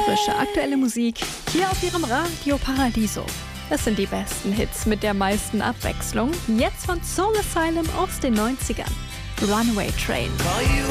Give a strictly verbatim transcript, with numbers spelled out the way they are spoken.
Frische, aktuelle Musik hier auf Ihrem Radio Paradiso. Das sind die besten Hits mit der meisten Abwechslung. Jetzt von Soul Asylum aus den neunzigern. Runaway Train.